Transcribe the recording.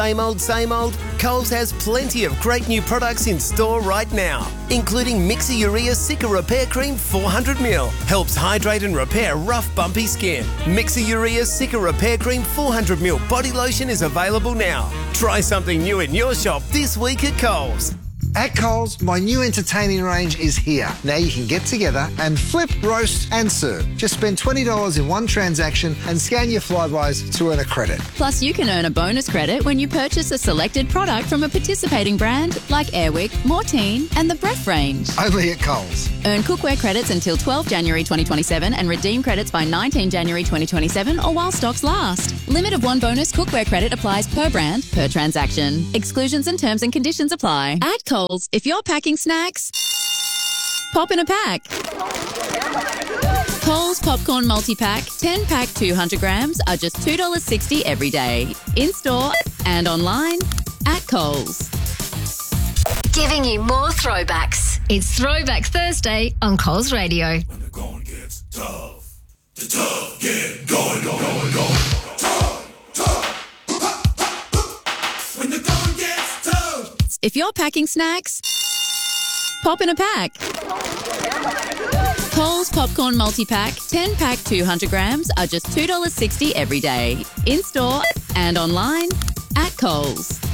Same old? Coles has plenty of great new products in store right now, including Mixer Urea Cica Repair Cream 400ml. Helps hydrate and repair rough, bumpy skin. Mixer Urea Cica Repair Cream 400ml body lotion is available now. Try something new in your shop this week at Coles. At Coles, my new entertaining range is here. Now you can get together and flip, roast and serve. Just spend $20 in one transaction and scan your Flybuys to earn a credit. Plus, you can earn a bonus credit when you purchase a selected product from a participating brand like Airwick, Mortein and the Bref range. Only at Coles. Earn cookware credits until 12 January 2027 and redeem credits by 19 January 2027 or while stocks last. Limit of one bonus cookware credit applies per brand, per transaction. Exclusions and terms and conditions apply. At Coles, if you're packing snacks, pop in a pack. Coles Popcorn Multi-Pack, 10-pack 200 grams are just $2.60 every day. In-store and online at Coles. Giving you more throwbacks. It's Throwback Thursday on Coles Radio. When the going gets tough, the tough get going. Tough. When the going gets tough. If you're packing snacks, pop in a pack. Coles Popcorn Multi-Pack, 10-pack 200 grams are just $2.60 every day. In-store and online at Coles.